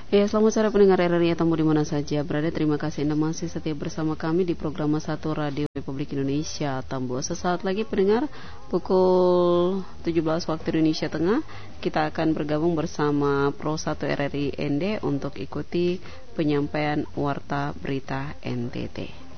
Ya, selamat sore pendengar RRI Tambu di mana saja berada. Terima kasih Anda masih setia bersama kami di program 1 Radio Republik Indonesia Tambu. Sesaat lagi pendengar, pukul 17 waktu Indonesia Tengah, kita akan bergabung bersama Pro 1 RRI ND untuk ikuti penyampaian warta berita NTT.